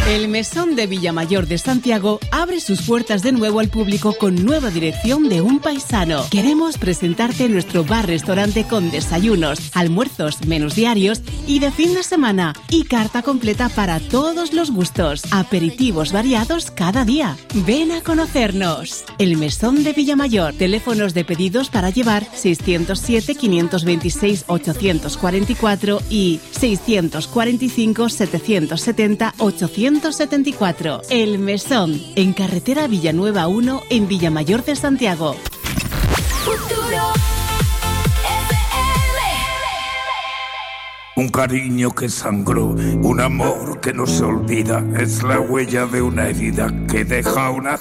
El Mesón de Villamayor de Santiago abre sus puertas de nuevo al público con nueva dirección de un paisano. Queremos presentarte nuestro bar-restaurante con desayunos, almuerzos, menús diarios y de fin de semana y carta completa para todos los gustos. Aperitivos variados cada día. Ven a conocernos. El Mesón de Villamayor. Teléfonos de pedidos para llevar 607-526-844 y 645-770-874. El Mesón, en carretera Villanueva 1, en Villamayor de Santiago. Un cariño que sangró, un amor que no se olvida, es la huella de una herida que deja una